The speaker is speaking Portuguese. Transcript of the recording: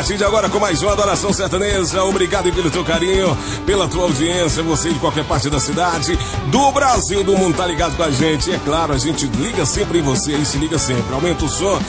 partir de agora com mais uma Adoração Sertaneja. Obrigado pelo teu carinho, pela tua audiência. Você de qualquer parte da cidade, do Brasil, do mundo, tá ligado com a gente. E é claro, a gente liga sempre em você e se liga sempre. Aumenta o som